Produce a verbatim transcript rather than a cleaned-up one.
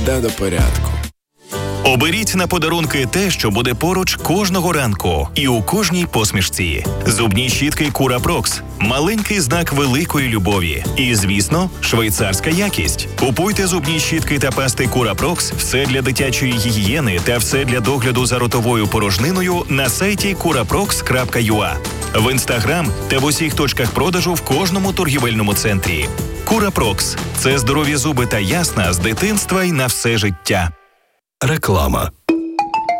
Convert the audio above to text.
та до порядку. Оберіть на подарунки те, що буде поруч кожного ранку і у кожній посмішці. Зубні щітки Curaprox – маленький знак великої любові. І, звісно, швейцарська якість. Купуйте зубні щітки та пасти Curaprox, все для дитячої гігієни та все для догляду за ротовою порожниною на сайті curaprox крапка ю а, в Інстаграм та в усіх точках продажу в кожному торгівельному центрі. Curaprox – це здорові зуби та ясна з дитинства й на все життя. Реклама.